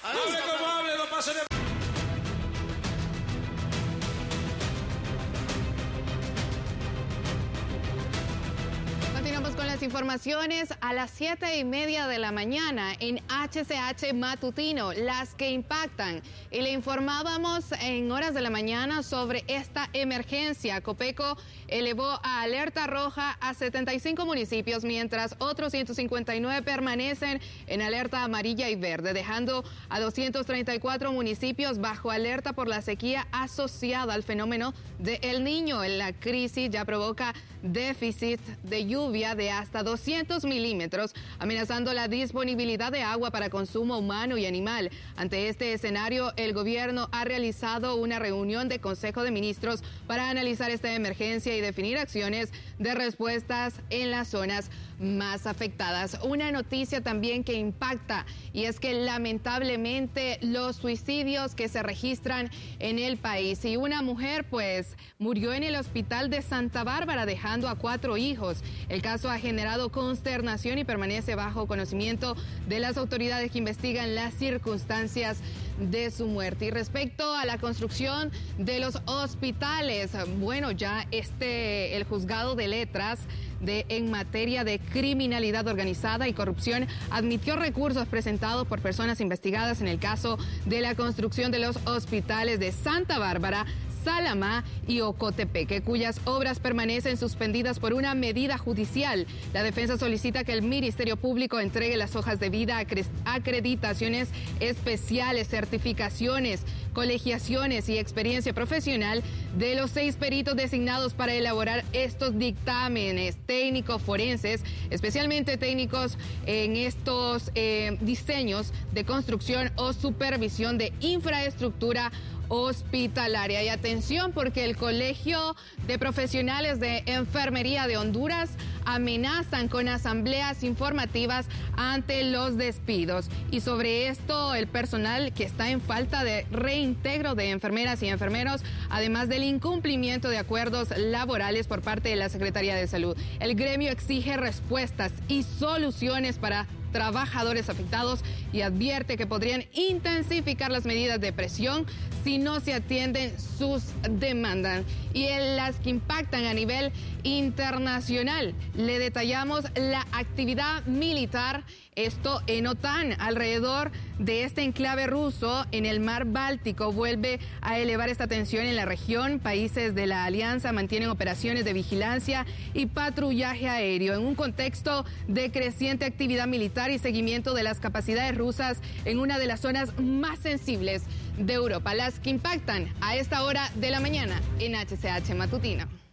Hable como hable, no pase de... Continuamos con las informaciones a las 7:30 de la mañana en HCH Matutino, las que impactan. Y le informábamos en horas de la mañana sobre esta emergencia. Copeco elevó a alerta roja a 75 municipios, mientras otros 159 permanecen en alerta amarilla y verde, dejando a 234 municipios bajo alerta por la sequía asociada al fenómeno de El Niño. La crisis ya provoca déficit de lluvia de hasta 200 milímetros, amenazando la disponibilidad de agua para consumo humano y animal. Ante este escenario, el gobierno ha realizado una reunión de Consejo de Ministros para analizar esta emergencia y definir acciones de respuestas en las zonas más afectadas. Una noticia también que impacta, y es que lamentablemente los suicidios que se registran en el país, y una mujer pues murió en el hospital de Santa Bárbara dejando a 4 hijos. El caso ha generado consternación y permanece bajo conocimiento de las autoridades que investigan las circunstancias de su muerte. Y respecto a la construcción de los hospitales, bueno, ya el juzgado de letras en materia de criminalidad organizada y corrupción admitió recursos presentados por personas investigadas en el caso de la construcción de los hospitales de Santa Bárbara, Salamá y Ocotepeque, cuyas obras permanecen suspendidas por una medida judicial. La defensa solicita que el Ministerio Público entregue las hojas de vida, acreditaciones especiales, certificaciones, colegiaciones y experiencia profesional de los 6 peritos designados para elaborar estos dictámenes técnicos forenses, especialmente técnicos en estos diseños de construcción o supervisión de infraestructura hospitalaria. Y atención, porque el Colegio de Profesionales de Enfermería de Honduras amenazan con asambleas informativas ante los despidos. Y sobre esto, el personal que está en falta de reintegro de enfermeras y enfermeros, además del incumplimiento de acuerdos laborales por parte de la Secretaría de Salud. El gremio exige respuestas y soluciones para trabajadores afectados y advierte que podrían intensificar las medidas de presión si no se atienden sus demandas. Y en las que impactan a nivel internacional, le detallamos la actividad militar, esto en OTAN, alrededor de este enclave ruso en el mar Báltico. Vuelve a elevar esta tensión en la región. Países de la alianza mantienen operaciones de vigilancia y patrullaje aéreo en un contexto de creciente actividad militar y seguimiento de las capacidades rusas en una de las zonas más sensibles de Europa. Las que impactan a esta hora de la mañana en HCH Matutino.